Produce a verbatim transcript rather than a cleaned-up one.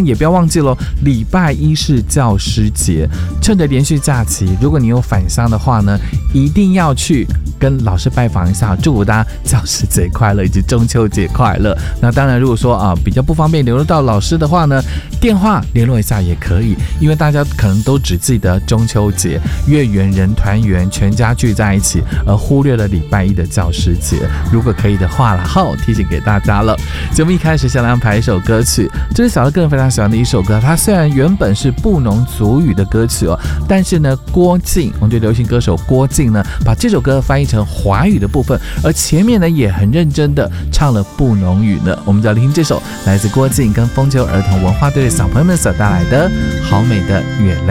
也不要忘记了，礼拜一是教师节，趁着连续假期，如果你有返乡的话呢，一定要去跟老师拜访一下，祝福大家教师节快乐以及中秋节快乐。那当然如果说啊比较不方便联络到老师的话呢，电话联络一下也可以，因为大家可能都只记得中秋节月圆人团圆，全家聚在一起，而忽略了礼拜一的教师节。如果可以的话，然后提醒给大家了。节目一开始先来安排一首歌曲，这是小乐个人非常喜欢的一首歌，它虽然原本是布农族语的歌曲哦，但是呢郭靖，我们的流行歌手郭靖呢，把这首歌翻译成华语的部分，而前面呢也很认真的唱了布农语呢。我们就要听这首来自郭靖跟丰丘儿童文化队的小朋友们所带来的好美的月亮。